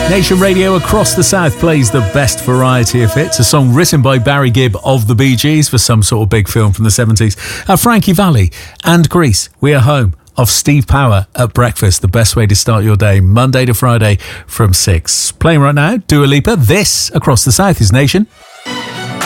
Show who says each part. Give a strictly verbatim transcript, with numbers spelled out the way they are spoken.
Speaker 1: Nation Radio across the South plays the best variety of hits. A song written by Barry Gibb of the Bee Gees for some sort of big film from the seventies. Uh, Frankie Valli and Grease. We are home of Steve Power at breakfast. The best way to start your day, Monday to Friday from six. Playing right now, Dua Lipa. This across the South is Nation.